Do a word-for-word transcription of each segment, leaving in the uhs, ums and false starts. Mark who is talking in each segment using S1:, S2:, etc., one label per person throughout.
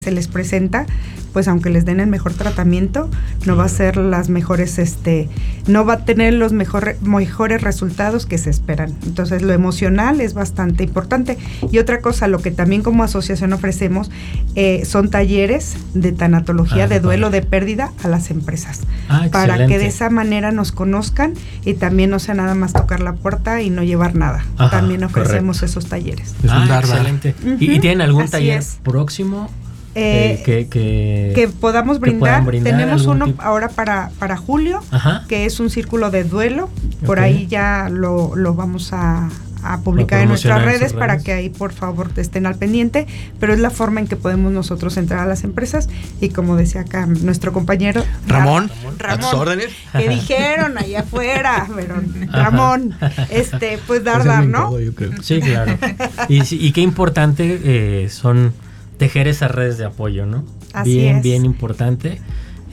S1: se les presenta, pues aunque les den el mejor tratamiento, no va a ser las mejores, este, no va a tener los mejor, mejores resultados que se esperan. Entonces lo emocional es bastante importante. Y otra cosa, lo que también como asociación ofrecemos eh, son talleres de tanatología, ah, de duelo, padre. de pérdida a las empresas, ah, para que de esa manera nos conozcan y también no sea nada más tocar la puerta y no llevar nada. Ajá, también ofrecemos correcto. esos talleres.
S2: Es ah, excelente. Uh-huh. ¿Y, ¿Y tienen algún Así taller es. próximo?
S1: Eh, eh, que, que, que podamos brindar, que brindar tenemos uno tipo? ahora para, para julio, Ajá. que es un círculo de duelo, por okay. ahí ya lo, lo vamos a, a publicar en nuestras redes, redes para que ahí por favor estén al pendiente, pero es la forma en que podemos nosotros entrar a las empresas y como decía acá nuestro compañero
S3: Ramón,
S1: Ramón,
S3: a tus órdenes.
S1: Que dijeron allá afuera, pero Ramón, este, pues dar, dar, ¿no?
S2: Todo, yo creo. Sí, claro. Y, y qué importante eh, son tejer esas redes de apoyo, ¿no?
S1: Así
S2: bien,
S1: es.
S2: bien importante.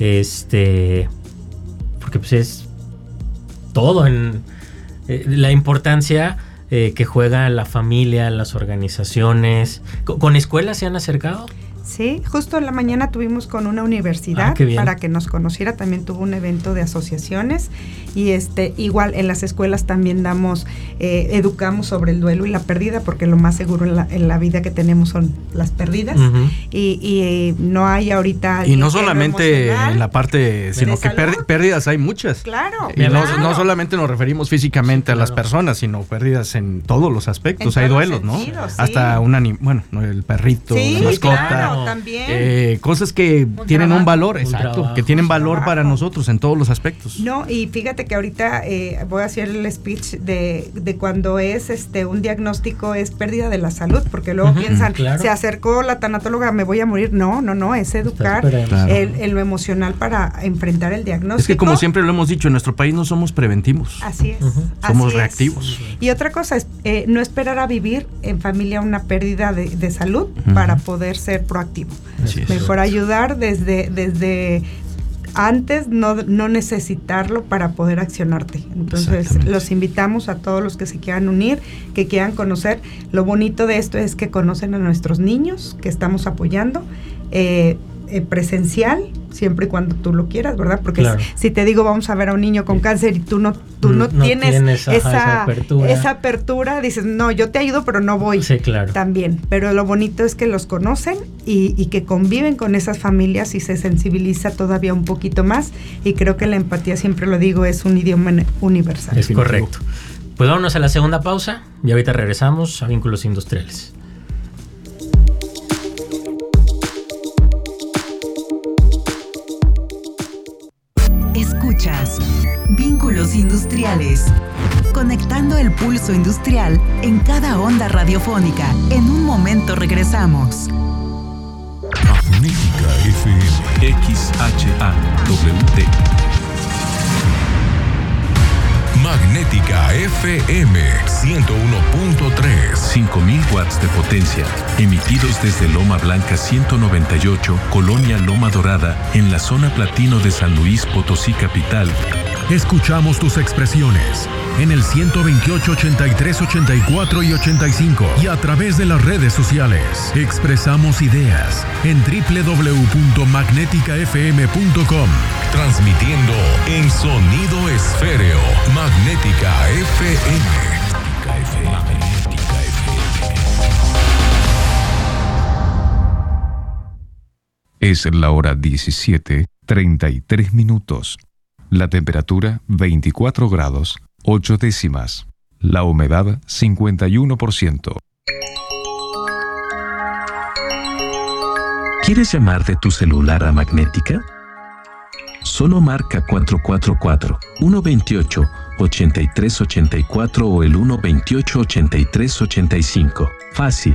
S2: Este, porque pues es todo en eh, la importancia eh, que juega la familia, las organizaciones. ¿Con, con escuelas se han acercado?
S1: Sí, justo en la mañana tuvimos con una universidad ah, para que nos conociera, también tuvo un evento de asociaciones y este igual en las escuelas también damos, eh, educamos sobre el duelo y la pérdida, porque lo más seguro en la, en la vida que tenemos son las pérdidas uh-huh. y, y eh, no hay ahorita...
S3: Y no solamente en la parte, sino que pér- pérdidas hay muchas.
S1: Claro.
S3: Y no,
S1: claro.
S3: no solamente nos referimos físicamente sí, claro. a las personas, sino pérdidas en todos los aspectos, en hay duelos, sentidos, ¿no? Sí. Hasta un anim- bueno, el perrito,
S1: sí,
S3: la mascota.
S1: Claro. También
S3: eh, cosas que un tienen trabajo, un valor, un exacto, trabajo, que tienen valor para nosotros en todos los aspectos.
S1: No, y fíjate que ahorita eh, voy a hacer el speech de, de cuando es este un diagnóstico es pérdida de la salud, porque luego uh-huh, piensan, claro. se acercó la tanatóloga, me voy a morir. No, no, no, es educar claro. el, en lo emocional para enfrentar el diagnóstico.
S3: Es que como siempre lo hemos dicho, en nuestro país no somos preventivos.
S1: Así es.
S3: Uh-huh.
S1: Así
S3: somos
S1: es.
S3: reactivos.
S1: Y otra cosa es eh, no esperar a vivir en familia una pérdida de, de salud uh-huh. para poder ser proactivo.
S3: Así es.
S1: Mejor ayudar desde, desde antes, no, no necesitarlo para poder accionarte. Entonces los invitamos a todos los que se quieran unir, que quieran conocer. Lo bonito de esto es que conocen a nuestros niños que estamos apoyando eh, eh, presencial, siempre y cuando tú lo quieras, ¿verdad? Porque claro. si, si te digo vamos a ver a un niño con cáncer y tú no tú no, no tienes, tienes esa, esa, apertura. esa apertura, dices, no, yo te ayudo, pero no voy.
S2: Sí, claro.
S1: También, pero lo bonito es que los conocen y, y que conviven con esas familias y se sensibiliza todavía un poquito más, y creo que la empatía, siempre lo digo, es un idioma universal.
S2: Es correcto. Pues vámonos a la segunda pausa y ahorita regresamos a Vínculos Industriales.
S4: Escuchas Vínculos Industriales, conectando el pulso industrial en cada onda radiofónica. En un momento regresamos.
S5: Magnética F M X H A W T. Magnética F M ciento uno punto tres, cinco mil watts de potencia, emitidos desde Loma Blanca ciento noventa y ocho, Colonia Loma Dorada, en la zona platino de San Luis Potosí capital. Escuchamos tus expresiones en el ciento veintiocho, ochenta y tres, ochenta y cuatro y ochenta y cinco y a través de las redes sociales. Expresamos ideas en doble u doble u doble u punto magnética f m punto com. Transmitiendo en sonido esféreo. Magnética F M. Magnética F M. Magnética F M. Es la hora diecisiete, treinta y tres minutos. La temperatura veinticuatro grados, ocho décimas. La humedad cincuenta y uno por ciento.
S6: ¿Quieres llamar de tu celular a Magnética? Solo marca cuatro cuatro cuatro, uno dos ocho, ocho tres ocho cuatro o el uno dos ocho, ocho tres ocho cinco. Fácil.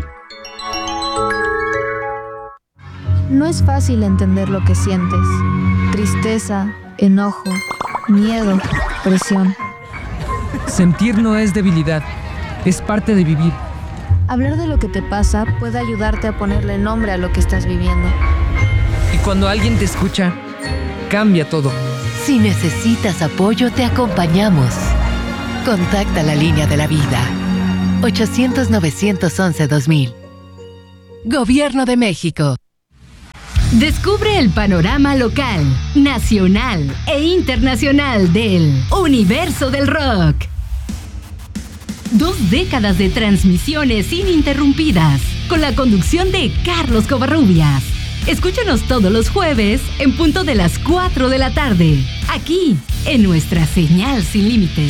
S7: No es fácil entender lo que sientes. Tristeza, enojo, miedo, presión.
S8: Sentir no es debilidad, es parte de vivir.
S7: Hablar de lo que te pasa puede ayudarte a ponerle nombre a lo que estás viviendo.
S8: Y cuando alguien te escucha, cambia todo.
S9: Si necesitas apoyo, te acompañamos. Contacta la línea de la vida. ochocientos, novecientos once, dos mil. Gobierno de México.
S10: Descubre el panorama local, nacional e internacional del universo del rock. Dos décadas de transmisiones ininterrumpidas con la conducción de Carlos Covarrubias. Escúchanos todos los jueves en punto de las cuatro de la tarde, aquí en nuestra señal sin límites.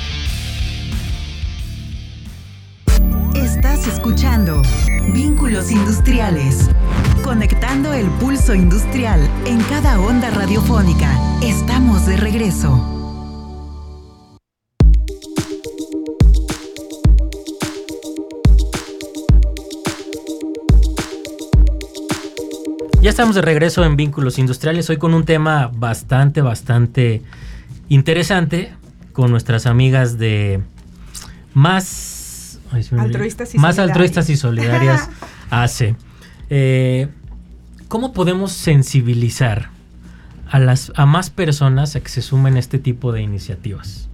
S4: Estás escuchando Vínculos Industriales, conectando el pulso industrial en cada onda radiofónica. Estamos de regreso.
S2: Ya estamos de regreso en Vínculos Industriales, hoy con un tema bastante, bastante interesante, con nuestras amigas de Más
S1: Altruistas y
S2: Más
S1: Solidarias.
S2: Altruistas y Solidarias A C E. Eh, ¿Cómo podemos sensibilizar a, las, a más personas a que se sumen a este tipo de iniciativas?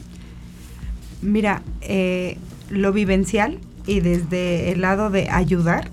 S1: Mira, eh, lo vivencial y desde el lado de ayudar,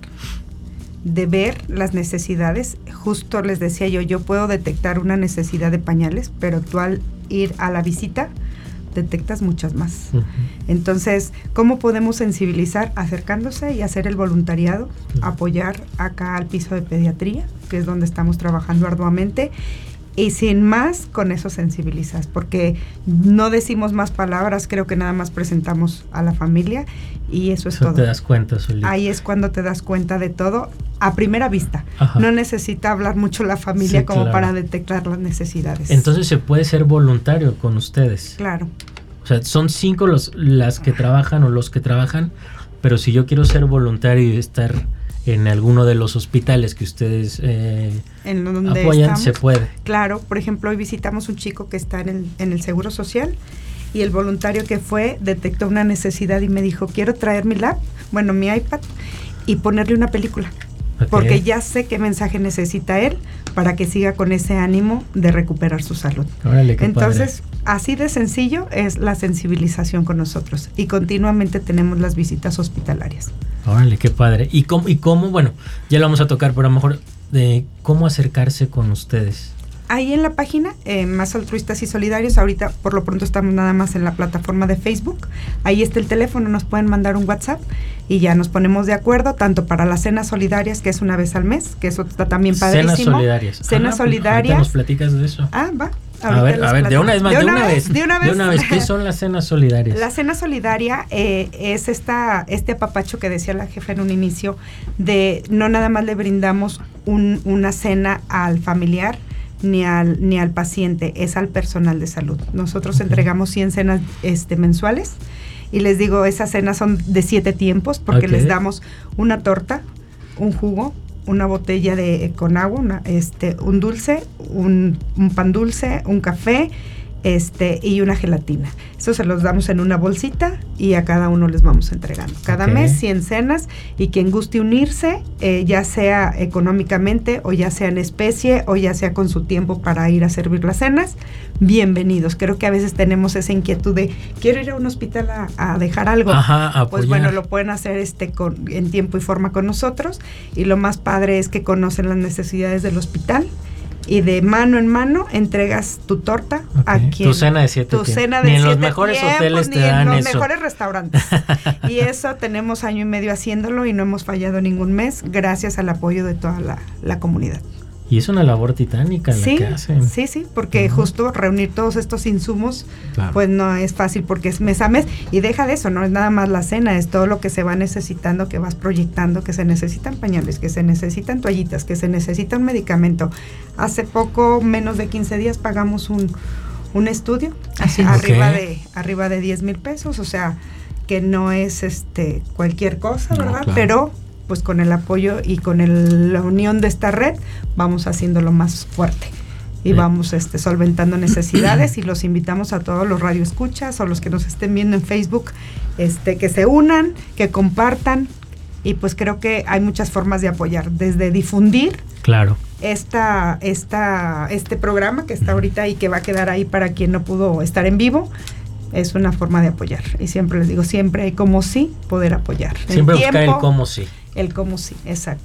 S1: de ver las necesidades. Justo les decía yo, yo puedo detectar una necesidad de pañales, pero tú al ir a la visita detectas muchas más. Uh-huh. Entonces, ¿cómo podemos sensibilizar? Acercándose y hacer el voluntariado, uh-huh. apoyar acá al piso de pediatría, que es donde estamos trabajando arduamente, y sin más, con eso sensibilizas, porque no decimos más palabras, creo que nada más presentamos a la familia y eso es
S2: eso
S1: todo.
S2: Te das cuenta, solito.
S1: Ahí es cuando te das cuenta de todo a primera vista.
S2: Ajá.
S1: No necesita hablar mucho la familia, sí, como
S2: claro.
S1: para detectar las necesidades.
S2: Entonces se puede ser voluntario con ustedes.
S1: Claro.
S2: O sea, son cinco los, las que trabajan o los que trabajan, pero si yo quiero ser voluntario y estar en alguno de los hospitales que ustedes eh,
S1: en donde
S2: apoyan,
S1: estamos,
S2: se puede.
S1: Claro, por ejemplo, hoy visitamos un chico que está en el, en el Seguro Social y el voluntario que fue detectó una necesidad y me dijo, quiero traer mi lap, bueno, mi iPad y ponerle una película. Okay. Porque ya sé qué mensaje necesita él para que siga con ese ánimo de recuperar su salud.
S2: Órale, qué
S1: Entonces,
S2: padre.
S1: Así de sencillo es la sensibilización con nosotros y continuamente tenemos las visitas hospitalarias.
S2: Órale, qué padre. ¿Y cómo, y cómo, bueno, ya lo vamos a tocar, pero a lo mejor de cómo acercarse con ustedes?
S1: Ahí en la página, eh, Más Altruistas y Solidarios, ahorita por lo pronto estamos nada más en la plataforma de Facebook, ahí está el teléfono, nos pueden mandar un WhatsApp y ya nos ponemos de acuerdo, tanto para las cenas solidarias, que es una vez al mes, que eso está también padrísimo.
S2: Cenas solidarias.
S1: Cenas
S2: ah,
S1: solidarias.
S2: Pues, nos platicas de eso.
S1: Ah, va.
S2: A ver, a ver, de una vez más, de, de, una, una vez,
S1: vez, de una vez.
S2: De una vez, ¿qué son las cenas solidarias?
S1: La cena solidaria eh, es esta este apapacho que decía la jefa en un inicio, de no nada más le brindamos un, una cena al familiar, ni al ni al paciente, es al personal de salud. Nosotros okay. entregamos cien cenas este, mensuales y les digo, esas cenas son de siete tiempos porque okay. les damos una torta, un jugo, una botella de con agua, una, este, un dulce, un, un pan dulce, un café, este, y una gelatina. Eso se los damos en una bolsita y a cada uno les vamos entregando. Cada okay. mes cien cenas y quien guste unirse, eh, ya sea económicamente o ya sea en especie o ya sea con su tiempo para ir a servir las cenas, bienvenidos. Creo que a veces tenemos esa inquietud de quiero ir a un hospital a, a dejar algo.
S2: Ajá,
S1: pues bueno, lo pueden hacer este con, en tiempo y forma con nosotros y lo más padre es que conocen las necesidades del hospital. Y de mano en mano entregas tu torta okay. a quien...
S2: Tu cena de siete
S1: Tu
S2: tiempos.
S1: cena de
S2: ni en
S1: siete
S2: los mejores
S1: tiempos,
S2: hoteles te
S1: ni
S2: dan
S1: en los
S2: eso.
S1: mejores restaurantes. Y eso tenemos año y medio haciéndolo y no hemos fallado ningún mes gracias al apoyo de toda la, la comunidad.
S2: Y es una labor titánica
S1: sí,
S2: la que hacen.
S1: Sí, sí, porque uh-huh. justo reunir todos estos insumos, claro. pues no es fácil porque es mes a mes. Y deja de eso, no es nada más la cena, es todo lo que se va necesitando, que vas proyectando, que se necesitan pañales, que se necesitan toallitas, que se necesita un medicamento. Hace poco, menos de quince días, pagamos un, un estudio, así, okay. arriba de arriba de diez mil pesos, o sea, que no es este cualquier cosa, no, ¿verdad? Claro. Pero pues con el apoyo y con el, la unión de esta red vamos haciéndolo más fuerte y sí. vamos este, solventando necesidades y los invitamos a todos los radioescuchas o los que nos estén viendo en Facebook este, que se unan, que compartan y pues creo que hay muchas formas de apoyar, desde difundir
S2: claro.
S1: esta, esta, este programa que está ahorita y que va a quedar ahí para quien no pudo estar en vivo. Es una forma de apoyar y siempre les digo, siempre hay como sí poder apoyar.
S2: Siempre el buscar tiempo, el cómo sí.
S1: El cómo sí, exacto.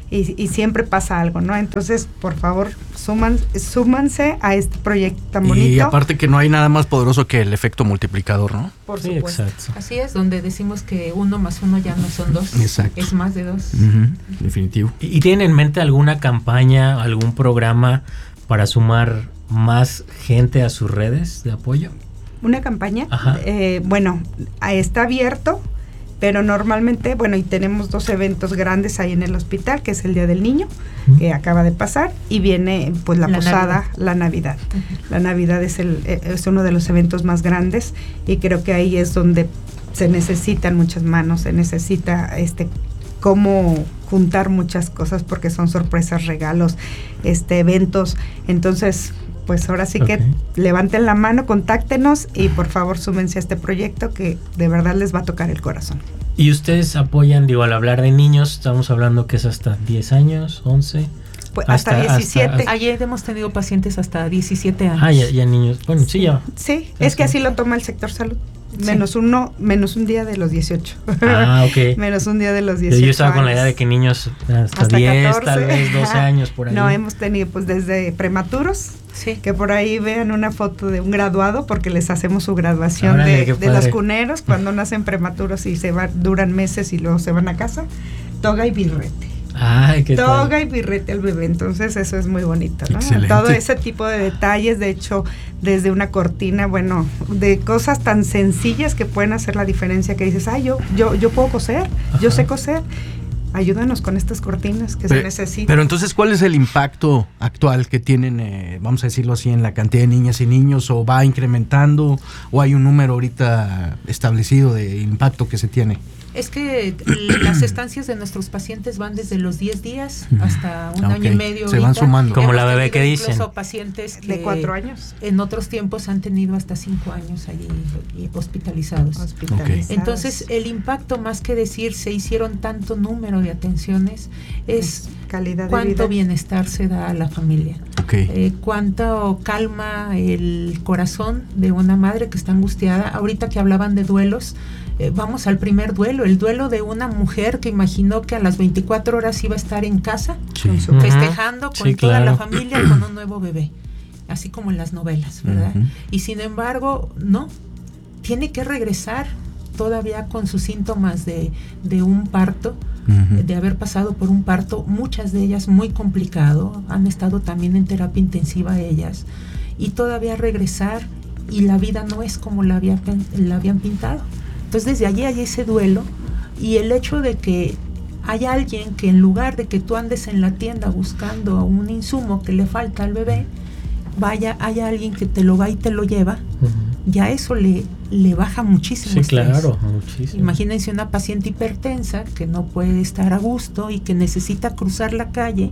S1: y, y siempre pasa algo, ¿no? Entonces, por favor, suman, súmanse a este proyecto tan bonito.
S3: Y aparte que no hay nada más poderoso que el efecto multiplicador, ¿no?
S1: Por
S2: Sí,
S1: supuesto.
S2: exacto.
S11: Así es, donde decimos que uno más uno ya no son dos,
S3: Exacto.
S11: es más de dos.
S3: Uh-huh. Definitivo.
S2: ¿Y tienen en mente alguna campaña, algún programa para sumar más gente a sus redes de apoyo?
S1: Una campaña,
S2: Ajá.
S1: eh, bueno, está abierto, pero normalmente, bueno, y tenemos dos eventos grandes ahí en el hospital, que es el Día del Niño, uh-huh. que acaba de pasar, y viene pues la, la posada, Navidad. la Navidad. Uh-huh. La Navidad es, el, es uno de los eventos más grandes, y creo que ahí es donde se necesitan muchas manos, se necesita este cómo juntar muchas cosas, porque son sorpresas, regalos, este eventos. Entonces, pues ahora sí okay. que levanten la mano, contáctenos y por favor súmense a este proyecto que de verdad les va a tocar el corazón.
S2: Y ustedes apoyan, digo, al hablar de niños, estamos hablando que es hasta diez años, once...
S1: Pues hasta, hasta diecisiete. Hasta, hasta,
S11: Ayer hemos tenido pacientes hasta diecisiete años.
S2: Ah, ya, ya niños. Bueno, sí, ya.
S1: Sí, es que así lo toma el sector salud. Menos sí. uno, menos un día de los dieciocho.
S2: Ah, ok.
S1: Menos un día de los dieciocho.
S2: Yo estaba años. Con la idea de que niños hasta, hasta diez, catorce, tal vez doce años por ahí.
S1: No, hemos tenido pues desde prematuros. Sí. Que por ahí vean una foto de un graduado, porque les hacemos su graduación Órale, de, de los cuneros cuando nacen prematuros y se va, duran meses y luego se van a casa. Toga y birrete.
S2: Ay, qué
S1: Toga
S2: tal.
S1: y birrete al bebé, entonces eso es muy bonito, ¿no?
S3: Excelente.
S1: Todo ese tipo de detalles, de hecho, desde una cortina, bueno, de cosas tan sencillas que pueden hacer la diferencia, que dices, ay, yo, yo, yo puedo coser, Ajá. yo sé coser. Ayúdanos con estas cortinas que
S3: pero,
S1: se necesitan.
S3: Pero entonces, ¿cuál es el impacto actual que tienen, eh, vamos a decirlo así, en la cantidad de niñas y niños? ¿O va incrementando? ¿O hay un número ahorita establecido de impacto que se tiene?
S11: Es que las estancias de nuestros pacientes van desde los diez días hasta un okay. año y medio.
S3: Se van sumando.
S2: Como la bebé que dicen.
S11: Incluso pacientes que
S1: de cuatro años.
S11: En otros tiempos han tenido hasta cinco años allí hospitalizados.
S1: hospitalizados.
S11: Okay. Entonces, el impacto, más que decir se hicieron tanto número de atenciones, es, es
S1: calidad
S11: cuánto
S1: de vida.
S11: Bienestar se da a la familia.
S3: Okay.
S11: Eh, cuánto calma el corazón de una madre que está angustiada. Ahorita que hablaban de duelos, Eh, vamos al primer duelo, el duelo de una mujer que imaginó que a las veinticuatro horas iba a estar en casa,
S3: sí.
S11: con su, uh-huh. festejando con
S2: sí,
S11: toda
S2: claro.
S11: la familia, con un nuevo bebé, así como en las novelas, ¿verdad?
S3: Uh-huh.
S11: Y sin embargo, no, tiene que regresar todavía con sus síntomas de, de un parto, uh-huh. de haber pasado por un parto, muchas de ellas muy complicado, han estado también en terapia intensiva ellas, y todavía regresar y la vida no es como la, había, la habían pintado. Entonces desde allí hay ese duelo, y el hecho de que hay alguien que en lugar de que tú andes en la tienda buscando un insumo que le falta al bebé, vaya, hay alguien que te lo va y te lo lleva, uh-huh. ya eso le, le baja muchísimo.
S2: Sí,
S11: estrés.
S2: claro, muchísimo.
S11: Imagínense una paciente hipertensa que no puede estar a gusto y que necesita cruzar la calle.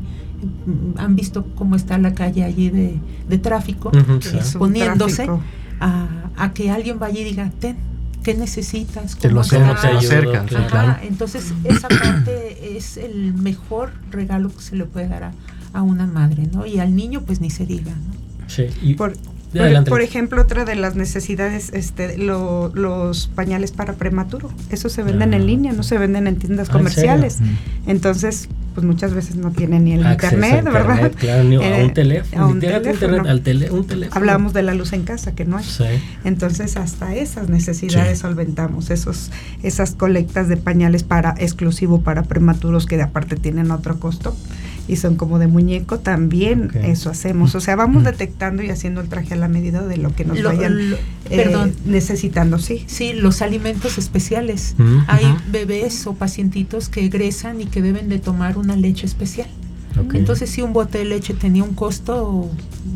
S11: Han visto cómo está la calle allí de, de tráfico,
S2: uh-huh,
S11: exponiéndose
S1: tráfico.
S11: A, a que alguien vaya y diga, ten, ¿qué necesitas?
S3: Te lo acercan,
S11: claro.
S3: claro.
S11: Entonces, esa parte es el mejor regalo que se le puede dar a, a una madre, ¿no? Y al niño, pues ni se diga, ¿no?
S2: Sí. Y
S1: por, por, por ejemplo, otra de las necesidades, este, lo, los pañales para prematuro, esos se venden ah. en línea, no se venden en tiendas ah, comerciales. ¿En Entonces, pues muchas veces no tienen ni el
S2: Acceso
S1: internet,
S2: internet,
S1: ¿verdad?
S2: Claro, ni
S1: eh,
S2: a un teléfono.
S1: A un teléfono.
S2: Internet, al tele, un teléfono.
S1: Hablamos de la luz en casa, que no hay.
S2: Sí.
S1: Entonces, hasta esas necesidades sí. solventamos, esos, esas colectas de pañales para exclusivo para prematuros, que de aparte tienen otro costo y son como de muñeco, también okay. eso hacemos. O sea, vamos mm. detectando y haciendo el traje a la medida de lo que nos lo, vayan lo, eh, perdón. necesitando, sí.
S11: Sí, los alimentos especiales.
S2: Mm,
S11: Hay
S2: uh-huh.
S11: bebés o pacientitos que egresan y que deben de tomar una leche especial.
S2: Okay.
S11: Entonces, si un bote de leche tenía un costo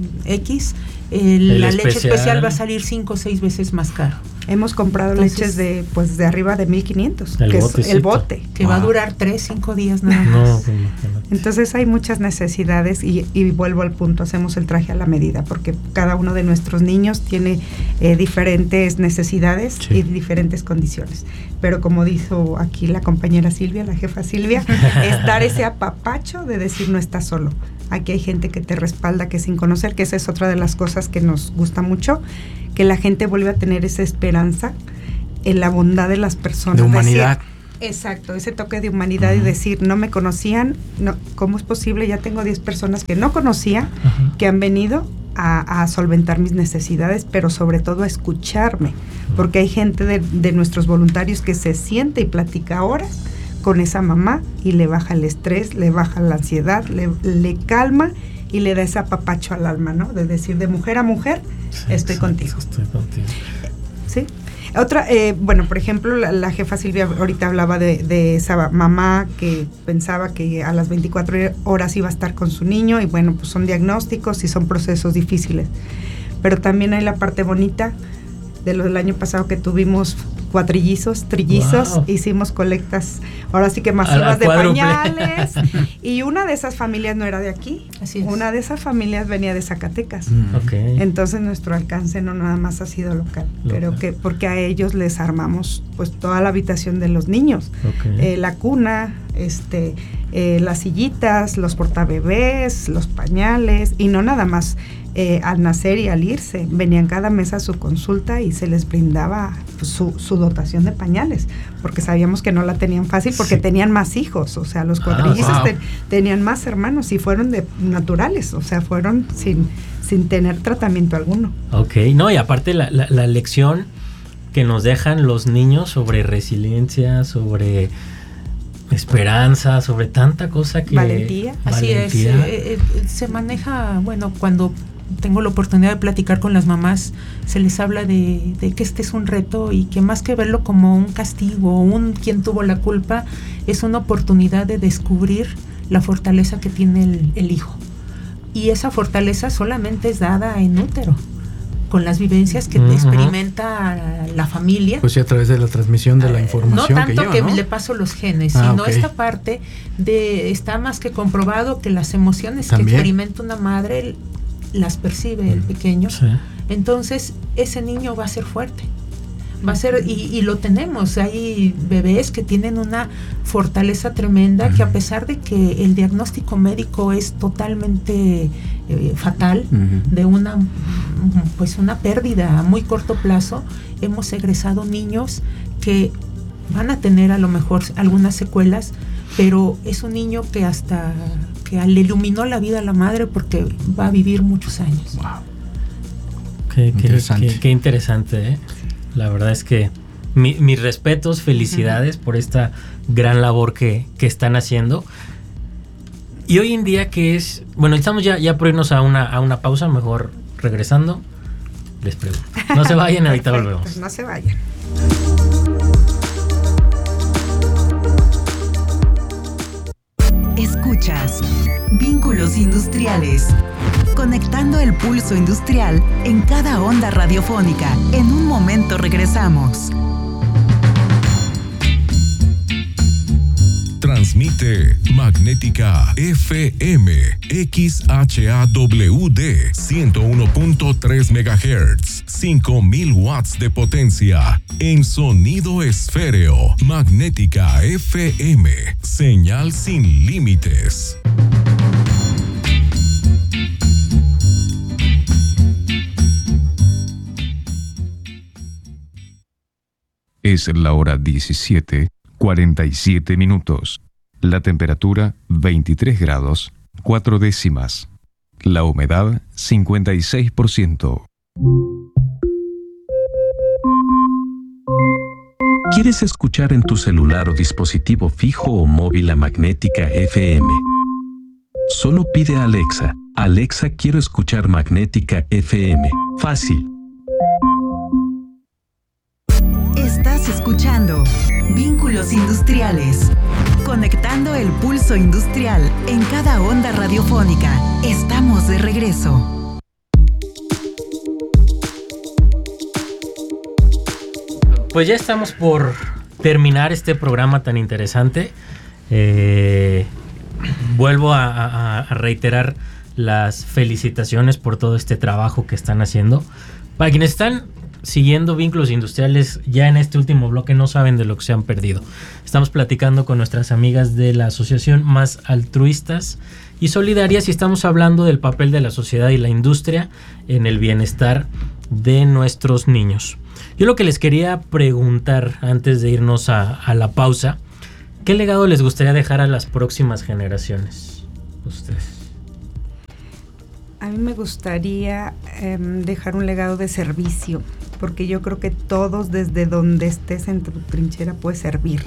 S11: X, el, la especial. leche especial va a salir cinco o seis veces más caro.
S1: Hemos comprado Entonces, leches de pues de arriba de mil quinientos,
S2: el
S1: que
S2: botecito.
S1: es el bote.
S11: Que wow. va a durar tres, cinco días nada más.
S2: No,
S1: Entonces hay muchas necesidades y, y vuelvo al punto, hacemos el traje a la medida, porque cada uno de nuestros niños tiene eh, diferentes necesidades sí. y diferentes condiciones. Pero como dijo aquí la compañera Silvia, la jefa Silvia, es dar ese apapacho de decir no estás solo. Aquí hay gente que te respalda, que sin conocer, que esa es otra de las cosas que nos gusta mucho, que la gente vuelve a tener esa esperanza en la bondad de las personas.
S3: De humanidad.
S1: Exacto, ese toque de humanidad uh-huh. y decir, no me conocían, no, ¿cómo es posible? Ya tengo diez personas que no conocía, uh-huh. que han venido a, a solventar mis necesidades, pero sobre todo a escucharme, porque hay gente de, de nuestros voluntarios que se siente y platica horas con esa mamá y le baja el estrés, le baja la ansiedad, le, le calma y le da ese apapacho al alma, ¿no? De decir, de mujer a mujer, sí, estoy exacto, contigo.
S2: Estoy contigo.
S1: ¿Sí? Otra, eh, bueno, por ejemplo, la, la jefa Silvia ahorita hablaba de, de esa mamá que pensaba que a las veinticuatro horas iba a estar con su niño y bueno, pues son diagnósticos y son procesos difíciles. Pero también hay la parte bonita de lo del año pasado que tuvimos cuatrillizos, trillizos, wow. hicimos colectas, ahora sí que masivas de pañales, y una de esas familias no era de aquí,
S11: así es.
S1: Una de esas familias venía de Zacatecas,
S2: mm. okay.
S1: Entonces nuestro alcance no nada más ha sido local, local. Pero que porque a ellos les armamos pues toda la habitación de los niños, okay. eh, la cuna, este, eh, las sillitas, los portabebés, los pañales, y no nada más Eh, al nacer y al irse, venían cada mes a su consulta y se les brindaba pues, su, su dotación de pañales, porque sabíamos que no la tenían fácil porque sí. tenían más hijos, o sea, los cuatrillizos ah, wow. te, tenían más hermanos y fueron de naturales, o sea, fueron sin, sin tener tratamiento alguno.
S2: Ok, no, y aparte la, la, la lección que nos dejan los niños sobre resiliencia, sobre esperanza, sobre tanta cosa que...
S1: Valentía.
S11: Así
S2: valentía.
S11: es, eh, eh, se maneja, bueno, cuando tengo la oportunidad de platicar con las mamás, se les habla de, de que este es un reto y que más que verlo como un castigo, un quien tuvo la culpa, es una oportunidad de descubrir la fortaleza que tiene el, el hijo. Y esa fortaleza solamente es dada en útero, con las vivencias que uh-huh. experimenta la familia.
S3: Pues sí, a través de la transmisión de la información.
S11: No tanto
S3: que, lleva,
S11: que
S3: ¿no?
S11: le paso los genes,
S3: ah,
S11: sino
S3: okay.
S11: esta parte de, está más que comprobado que las emociones
S3: ¿también?
S11: Que experimenta una madre las percibe el pequeño.
S2: Sí.
S11: Entonces ese niño va a ser fuerte. Va a ser, y, y lo tenemos, hay bebés que tienen una fortaleza tremenda, uh-huh. que a pesar de que el diagnóstico médico es totalmente eh, fatal, uh-huh. de una pues una pérdida a muy corto plazo, hemos egresado niños que van a tener a lo mejor algunas secuelas, pero es un niño que hasta que le iluminó la vida a la madre porque va a vivir muchos años.
S2: Wow. Qué, qué interesante. Qué, qué interesante, ¿eh? La verdad es que mi, mis respetos, felicidades uh-huh. por esta gran labor que, que están haciendo. Y hoy en día que es... Bueno, estamos ya, ya por irnos a una, a una pausa, mejor regresando, les pregunto. No se vayan, ahorita volvemos.
S1: Pues no se vayan.
S4: Escuchas Vínculos Industriales. Conectando el pulso industrial en cada onda radiofónica. En un momento regresamos.
S5: Transmite Magnética F M X H A W D ciento uno punto tres megahertz, cinco mil watts de potencia en sonido esféreo. Magnética F M, señal sin límites. Es la hora diecisiete, cuarenta y siete minutos. La temperatura veintitrés grados, cuatro décimas. La humedad cincuenta y seis por ciento.
S6: ¿Quieres escuchar en tu celular o dispositivo fijo o móvil a Magnética F M? Solo pide a Alexa. Alexa, quiero escuchar Magnética F M. Fácil.
S4: Estás escuchando Vínculos Industriales. Conectando el pulso industrial en cada onda radiofónica. Estamos de regreso.
S2: Pues ya estamos por terminar este programa tan interesante. Eh, vuelvo a, a, a reiterar las felicitaciones por todo este trabajo que están haciendo. Para quienes están siguiendo Vínculos Industriales, ya en este último bloque no saben de lo que se han perdido. Estamos platicando con nuestras amigas de la asociación Más Altruistas y Solidarias y estamos hablando del papel de la sociedad y la industria en el bienestar de nuestros niños. Yo lo que les quería preguntar antes de irnos a, a la pausa ¿Qué legado les gustaría dejar a las próximas generaciones? Ustedes.
S1: A mí me gustaría eh, dejar un legado de servicio, porque yo creo que todos desde donde estés en tu trinchera puedes servir.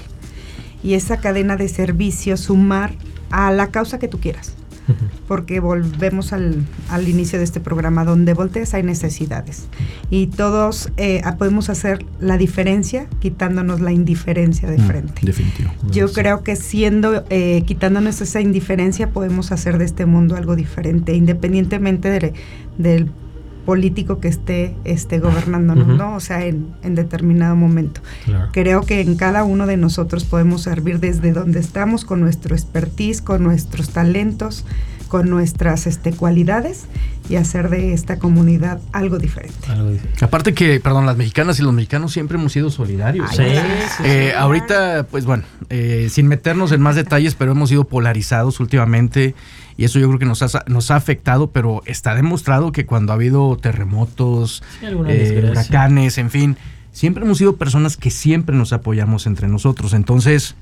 S1: Y esa cadena de servicio, sumar a la causa que tú quieras. Porque volvemos al, al inicio de este programa, donde voltees hay necesidades y todos eh, podemos hacer la diferencia quitándonos la indiferencia de frente.
S3: Mm, definitivo.
S1: Yo
S3: sí.
S1: creo que siendo, eh, quitándonos esa indiferencia podemos hacer de este mundo algo diferente, independientemente de, del político que esté, esté gobernándonos, uh-huh. ¿no? O sea, en, en determinado momento. Claro. Creo que en cada uno de nosotros podemos servir desde donde estamos, con nuestro expertise, con nuestros talentos, con nuestras este, cualidades y hacer de esta comunidad algo diferente. Algo
S3: diferente. Aparte que, perdón, las mexicanas y los mexicanos siempre hemos sido solidarios.
S2: Ay, sí, sí,
S3: eh,
S2: sí.
S3: Ahorita, pues bueno, eh, sin meternos en más detalles, pero hemos sido polarizados últimamente. Y eso yo creo que nos ha, nos ha afectado, pero está demostrado que cuando ha habido terremotos, sí, eh, huracanes, en fin, siempre hemos sido personas que siempre nos apoyamos entre nosotros. Entonces,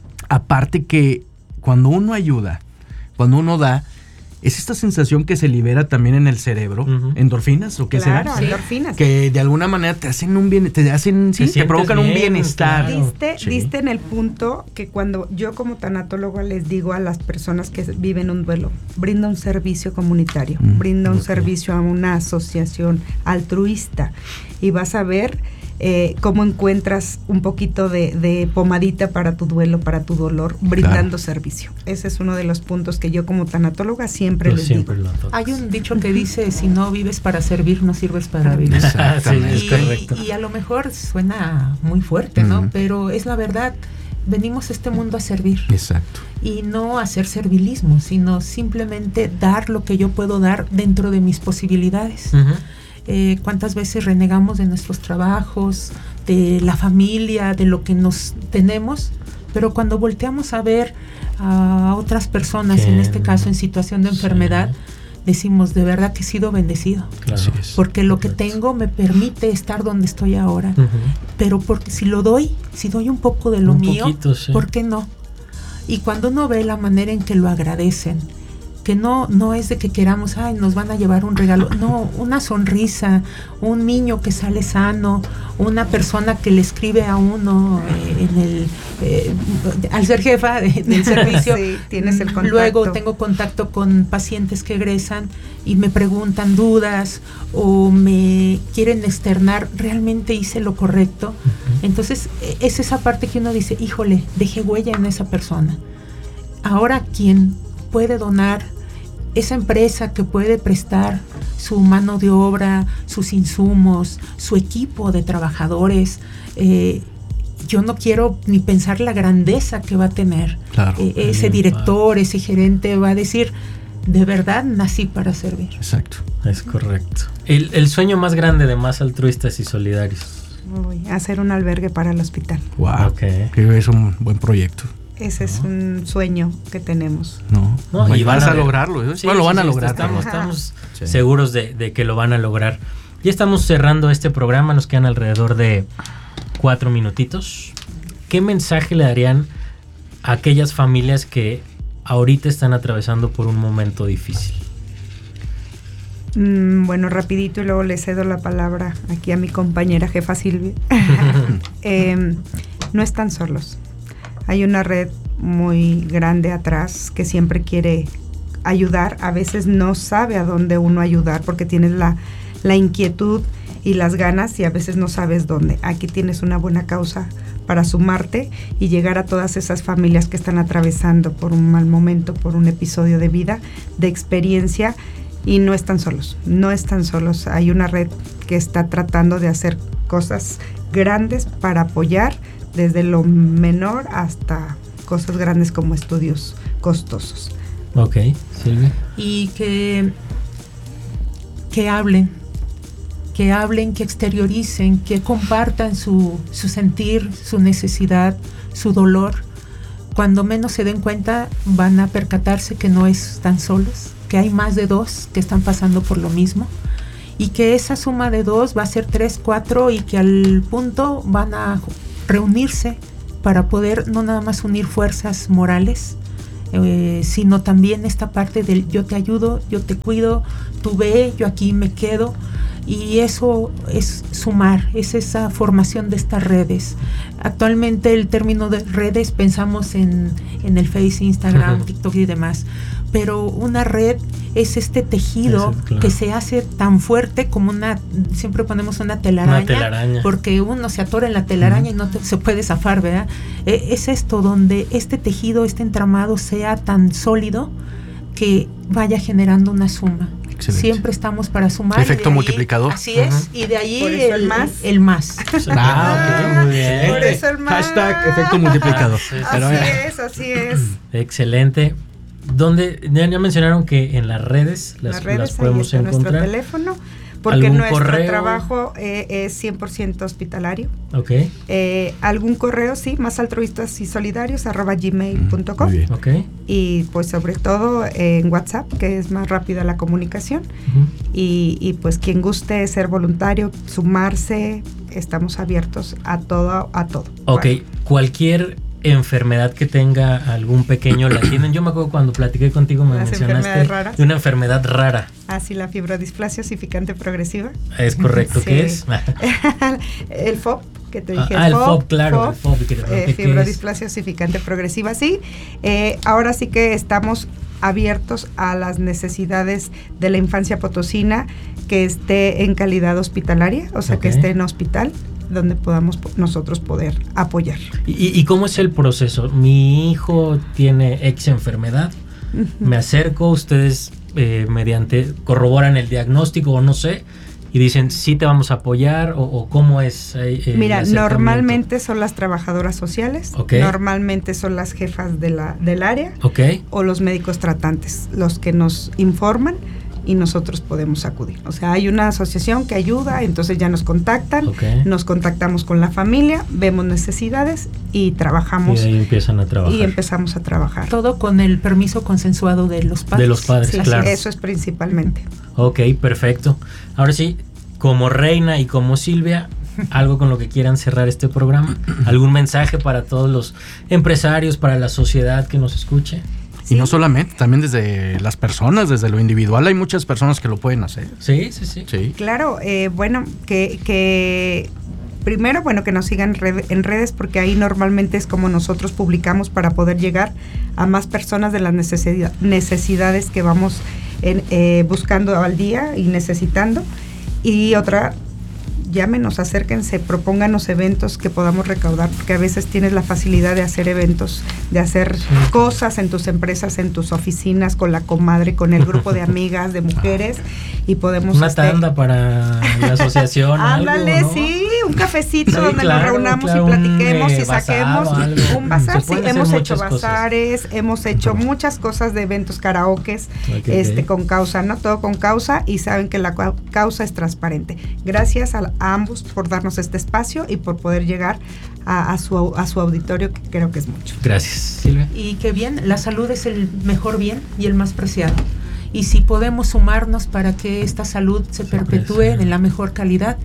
S3: aparte que cuando uno ayuda, cuando uno da, es esta sensación que se libera también en el cerebro, uh-huh. endorfinas o qué
S1: claro,
S3: será,
S1: sí. endorfinas,
S3: que de alguna manera te hacen un bien, te hacen, sí, te, te provocan bien, un bienestar.
S1: Claro. Diste, sí. diste en el punto que cuando yo como tanatóloga les digo a las personas que viven un duelo, brinda un servicio comunitario, mm, brinda un okay. servicio a una asociación altruista y vas a ver Eh, cómo encuentras un poquito de, de pomadita para tu duelo, para tu dolor, brindando claro. servicio. Ese es uno de los puntos que yo como tanatóloga siempre Yo les siempre digo.
S11: Hay un dicho que dice, si no vives para servir, no sirves para vivir.
S2: Exactamente. Sí, es correcto.
S11: Y, y a lo mejor suena muy fuerte, ¿no? Uh-huh. Pero es la verdad. Venimos a este mundo a servir.
S3: Exacto.
S11: Y no a hacer servilismo, sino simplemente dar lo que yo puedo dar dentro de mis posibilidades. Uh-huh. Eh, cuántas veces renegamos de nuestros trabajos, de la familia, de lo que nos tenemos, pero cuando volteamos a ver a otras personas, ¿Qué? en este caso en situación de enfermedad, sí. decimos, de verdad que he sido bendecido,
S2: claro.
S11: porque lo que tengo me permite estar donde estoy ahora, uh-huh. pero porque si lo doy, si doy un poco de lo
S2: un
S11: mío,
S2: poquito, sí.
S11: ¿por qué no? Y cuando uno ve la manera en que lo agradecen, que no, no es de que queramos, ay, nos van a llevar un regalo, no, una sonrisa, un niño que sale sano, una persona que le escribe a uno eh, en el, eh, al ser jefa de, del servicio,
S1: sí, tienes el contacto.
S11: Luego tengo contacto con pacientes que egresan y me preguntan dudas o me quieren externar, ¿realmente hice lo correcto? Uh-huh. Entonces, es esa parte que uno dice, híjole, dejé huella en esa persona. Ahora, ¿quién puede donar? Esa empresa que puede prestar su mano de obra, sus insumos, su equipo de trabajadores, eh, yo no quiero ni pensar la grandeza que va a tener.
S3: Claro,
S11: eh, ese director, ese gerente va a decir, de verdad nací para servir.
S3: Exacto.
S2: Es correcto. El, el sueño más grande de Más Altruistas y Solidarios.
S1: Uy, hacer un albergue para el hospital.
S3: Wow, okay. Que es un buen proyecto.
S1: Ese es un sueño que tenemos.
S3: No, no y vas a, a lograrlo. ¿eh?
S2: Sí,
S3: bueno, lo van
S2: sí,
S3: a lograr.
S2: Estamos, estamos sí. seguros de, de que lo van a lograr. Ya estamos cerrando este programa. Nos quedan alrededor de cuatro minutitos. ¿Qué mensaje le darían a aquellas familias que ahorita están atravesando por un momento difícil?
S1: Mm, bueno, rapidito y luego le cedo la palabra aquí a mi compañera jefa Silvia. eh, no están solos. Hay una red muy grande atrás que siempre quiere ayudar. A veces no sabe a dónde uno ayudar porque tienes la, la inquietud y las ganas y a veces no sabes dónde. Aquí tienes una buena causa para sumarte y llegar a todas esas familias que están atravesando por un mal momento, por un episodio de vida, de experiencia, y no están solos, no están solos. Hay una red que está tratando de hacer cosas grandes para apoyar desde lo menor hasta cosas grandes como estudios costosos.
S2: Ok, Silvia.
S11: Y que, que hablen, que hablen, que exterioricen, que compartan su, su sentir, su necesidad, su dolor. Cuando menos se den cuenta, van a percatarse que no están solos, que hay más de dos que están pasando por lo mismo y que esa suma de dos va a ser tres, cuatro y que al punto van a reunirse para poder no nada más unir fuerzas morales, eh, sino también esta parte del yo te ayudo, yo te cuido, tú ve, yo aquí me quedo. Y eso es sumar, es esa formación de estas redes. Actualmente el término de redes pensamos en, en el Face, Instagram, uh-huh. TikTok y demás, pero una red es este tejido es, claro. que se hace tan fuerte como una, siempre ponemos una telaraña, una telaraña. Porque uno se atora en la telaraña uh-huh. y no te, se puede zafar, ¿verdad? Eh, es esto donde este tejido, este entramado sea tan sólido que vaya generando una suma. Excelente. Siempre estamos para sumar.
S3: Efecto
S11: ahí,
S3: multiplicador.
S11: Así es, uh-huh. y de ahí
S1: Por eso el, el más.
S11: El más.
S3: Ah,
S2: okay, muy bien.
S1: Por eso el más.
S3: Hashtag efecto multiplicador.
S1: Sí, pero así eh. es, así es.
S2: Excelente. ¿Dónde? Ya, ya mencionaron que en las redes las,
S1: las, redes,
S2: las podemos
S1: ahí está
S2: encontrar.
S1: Nuestro teléfono. Porque nuestro
S2: correo?
S1: trabajo eh, es cien por ciento hospitalario.
S2: Ok.
S1: Eh, algún correo, sí, más altruistas y solidarios, arroba gmail punto com.
S2: Muy bien. Ok.
S1: Y pues sobre todo eh, en WhatsApp, que es más rápida la comunicación. Uh-huh. y, y pues quien guste ser voluntario, sumarse, estamos abiertos a todo, a todo.
S2: Ok, bueno. Cualquier enfermedad que tenga algún pequeño la tienen. Yo me acuerdo cuando platiqué contigo me
S1: Las
S2: mencionaste de una enfermedad rara.
S1: Ah, sí, la fibrodisplasia osificante progresiva.
S2: Es correcto, sí. ¿Qué es?
S1: El F O P, que te dije.
S2: Ah, el F O P, claro.
S1: F O P, el F O P, eh, fibrodisplasia osificante progresiva, sí. Eh, ahora sí que estamos abiertos a las necesidades de la infancia potosina, que esté en calidad hospitalaria, o sea, okay. que esté en hospital, donde podamos nosotros poder apoyar.
S2: ¿Y, y cómo es el proceso? Mi hijo tiene X enfermedad, uh-huh. me acerco, ustedes eh, mediante corroboran el diagnóstico o no sé, y dicen sí te vamos a apoyar, o, o cómo es eh,
S1: Mira, normalmente son las trabajadoras sociales, okay. normalmente son las jefas de la, del área,
S2: okay.
S1: o los médicos tratantes los que nos informan y nosotros podemos acudir. O sea, hay una asociación que ayuda, entonces ya nos contactan, okay. nos contactamos con la familia, vemos necesidades y trabajamos.
S2: Y ahí empiezan a trabajar.
S1: Y empezamos a trabajar.
S11: Todo con el permiso consensuado de los padres.
S2: De los padres,
S1: sí,
S2: claro.
S1: Eso es principalmente.
S2: Ok, perfecto. Ahora sí, como Reina y como Silvia, algo con lo que quieran cerrar este programa, algún mensaje para todos los empresarios, para la sociedad que nos escuche.
S3: Sí. Y no solamente, también desde las personas, desde lo individual, hay muchas personas que lo pueden hacer.
S2: Sí, sí, sí.
S3: sí.
S1: Claro, eh, bueno, que, que primero, bueno, que nos sigan red, en redes, porque ahí normalmente es como nosotros publicamos para poder llegar a más personas de las necesidad, necesidades que vamos en, eh, buscando al día y necesitando. Y otra, llámenos, acérquense, propónganos eventos que podamos recaudar, porque a veces tienes la facilidad de hacer eventos, de hacer sí. cosas en tus empresas, en tus oficinas, con la comadre, con el grupo de amigas, de mujeres, y podemos...
S2: Una
S1: este,
S2: tanda para la asociación.
S1: Ándale,
S2: algo, ¿no?
S1: sí, un cafecito sí, donde
S2: claro,
S1: nos reunamos
S2: claro,
S1: y platiquemos
S2: un, eh,
S1: y saquemos
S2: bazar,
S1: un bazar. Sí, hemos hecho bazares,
S2: cosas.
S1: hemos hecho muchas cosas de eventos, karaokes, okay, este okay. con causa, ¿no? Todo con causa, y saben que la causa es transparente. Gracias a, a ambos por darnos este espacio y por poder llegar a, a, su, a su auditorio, que creo que es mucho.
S2: Gracias, Silvia.
S11: Y que bien, la salud es el mejor bien y el más preciado. Y si podemos sumarnos para que esta salud se perpetúe en la mejor calidad,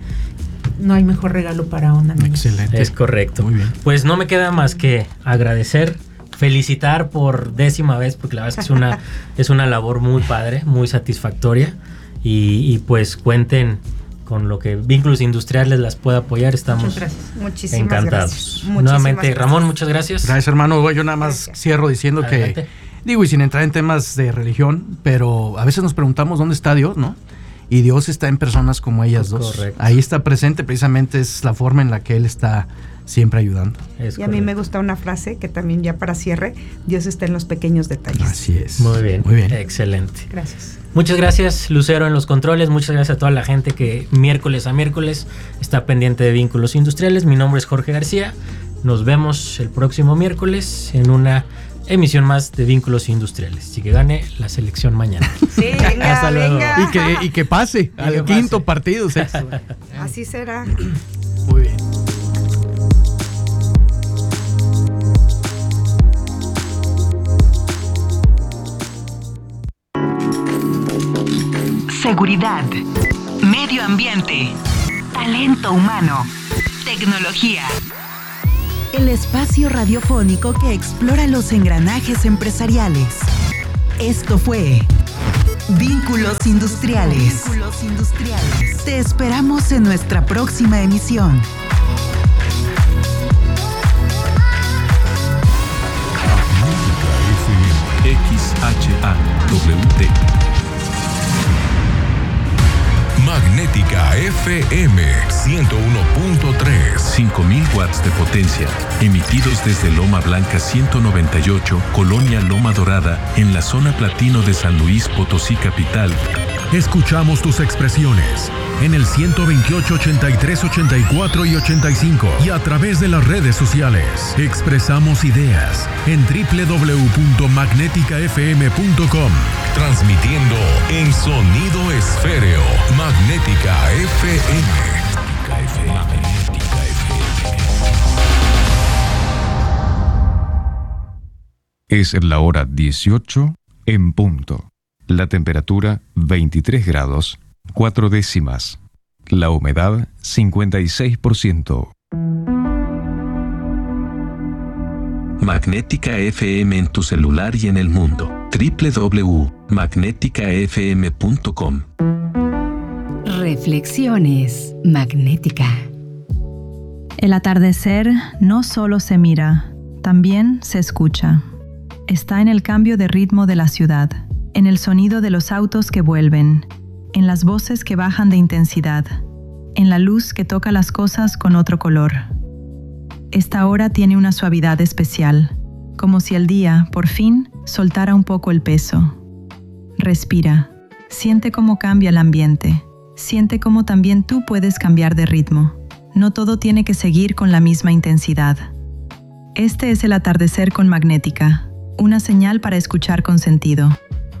S11: no hay mejor regalo para una niña.
S2: Excelente. Es correcto. Muy bien. Pues no me queda más que agradecer, felicitar por décima vez, porque la verdad es que es una, es una labor muy padre, muy satisfactoria, y, y pues cuenten con lo que Vínculos Industriales las pueda apoyar. Estamos
S1: muchas gracias. Muchísimas
S2: encantados.
S1: Gracias. Muchísimas
S2: Nuevamente,
S1: gracias.
S2: Ramón, muchas gracias.
S3: Gracias, hermano. Yo nada más gracias. Cierro diciendo
S2: Adelante.
S3: que, digo, y sin entrar en temas de religión, pero a veces nos preguntamos dónde está Dios, ¿no? Y Dios está en personas como ellas dos.
S2: Correcto.
S3: Ahí está presente, precisamente es la forma en la que Él está siempre ayudando.
S1: Es y a correcto. Mí me gusta una frase que también, ya para cierre, Dios está en los pequeños detalles.
S3: Así es.
S2: Muy bien.
S3: Muy bien.
S2: Excelente.
S1: Gracias.
S2: Muchas gracias, Lucero, en los controles. Muchas gracias a toda la gente que miércoles a miércoles está pendiente de Vínculos Industriales. Mi nombre es Jorge García. Nos vemos el próximo miércoles en una emisión más de Vínculos Industriales. Y que gane la selección mañana.
S1: Sí, venga,
S2: hasta luego.
S1: venga.
S3: Y que, y que pase
S2: y
S3: al
S2: que
S3: quinto
S2: pase.
S3: partido. Sexto.
S1: Así será.
S3: Muy bien.
S4: Seguridad, medio ambiente, talento humano, tecnología. el espacio radiofónico que explora los engranajes empresariales. Esto fue Vínculos Industriales. Vínculos Industriales. Te esperamos en nuestra próxima emisión.
S5: X H A W T. Magnética F M ciento uno punto tres. cinco mil watts de potencia. Emitidos desde Loma Blanca ciento noventa y ocho, Colonia Loma Dorada, en la zona platino de San Luis Potosí capital.
S12: Escuchamos tus expresiones en el ciento veintiocho, ochenta y tres, ochenta y cuatro y ochenta y cinco y a través de las redes sociales. Expresamos ideas en doble u doble u doble u punto magnética f m punto com.
S5: Transmitiendo en sonido esféreo. Magnética F M. Magnética F M.
S13: Es la hora dieciocho en punto. La temperatura veintitrés grados, cuatro décimas. La humedad cincuenta y seis por ciento.
S6: Magnética F M en tu celular y en el mundo. doble u doble u doble u punto magnética f m punto com.
S10: Reflexiones Magnética.
S14: El atardecer no solo se mira, también se escucha. Está en el cambio de ritmo de la ciudad, en el sonido de los autos que vuelven, en las voces que bajan de intensidad, en la luz que toca las cosas con otro color. Esta hora tiene una suavidad especial, como si el día, por fin, soltara un poco el peso. Respira, siente cómo cambia el ambiente, siente cómo también tú puedes cambiar de ritmo. No todo tiene que seguir con la misma intensidad. Este es el atardecer con Magnética, una señal para escuchar con sentido.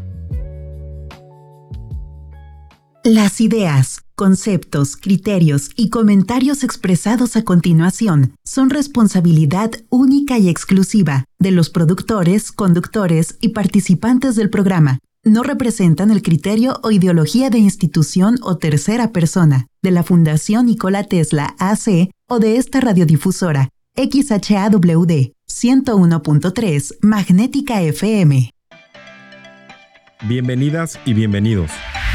S4: Las ideas, conceptos, criterios y comentarios expresados a continuación son responsabilidad única y exclusiva de los productores, conductores y participantes del programa. No representan el criterio o ideología de institución o tercera persona, de la Fundación Nikola Tesla A C o de esta radiodifusora, X H A W D ciento uno punto tres Magnética F M.
S15: Bienvenidas y bienvenidos.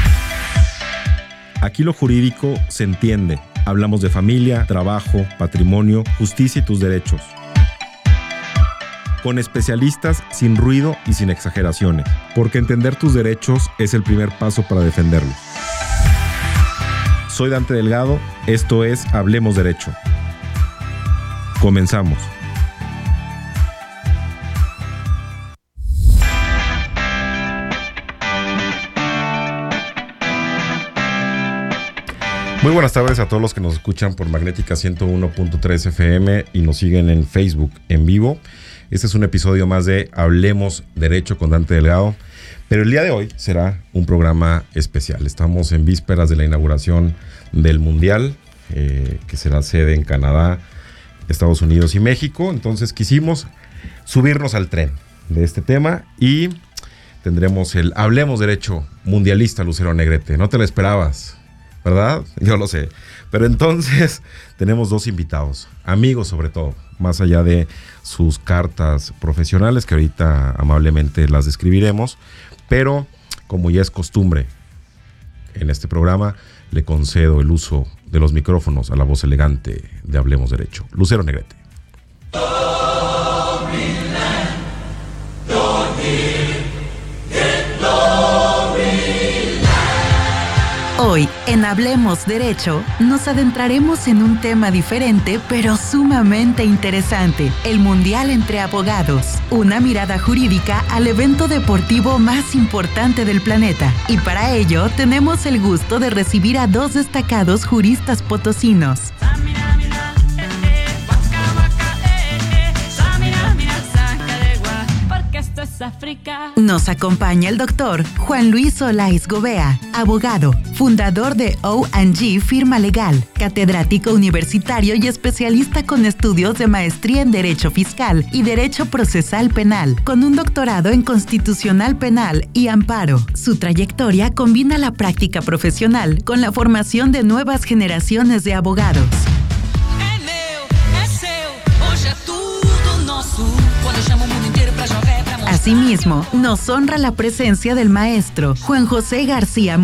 S15: Aquí lo jurídico se entiende. Hablamos de familia, trabajo, patrimonio, justicia y tus derechos. Con especialistas sin ruido y sin exageraciones, porque entender tus derechos es el primer paso para defenderlos. Soy Dante Delgado, esto es Hablemos Derecho. Comenzamos. Muy buenas tardes a todos los que nos escuchan por Magnética ciento uno punto tres F M y nos siguen en Facebook en vivo. Este es un episodio más de Hablemos Derecho con Dante Delgado, pero el día de hoy será un programa especial. Estamos en vísperas de la inauguración del Mundial, eh, que será sede en Canadá, Estados Unidos y México. Entonces quisimos subirnos al tren de este tema y tendremos el Hablemos Derecho mundialista Lucero Negrete. No te lo esperabas, ¿verdad? Yo lo sé. Pero entonces tenemos dos invitados, amigos sobre todo, más allá de sus cartas profesionales, que ahorita amablemente las describiremos, pero como ya es costumbre en este programa, le concedo el uso de los micrófonos a la voz elegante de Hablemos Derecho, Lucero Negrete.
S4: Hoy, en Hablemos Derecho, nos adentraremos en un tema diferente, pero sumamente interesante: el Mundial entre Abogados. Una mirada jurídica al evento deportivo más importante del planeta. Y para ello, tenemos el gusto de recibir a dos destacados juristas potosinos. Nos acompaña el doctor Juan Luis Olaiz Gobea, abogado, fundador de O and G Firma Legal, catedrático universitario y especialista con estudios de maestría en Derecho Fiscal y Derecho Procesal Penal, con un doctorado en Constitucional Penal y Amparo. Su trayectoria combina la práctica profesional con la formación de nuevas generaciones de abogados. Asimismo, nos honra la presencia del maestro Juan José García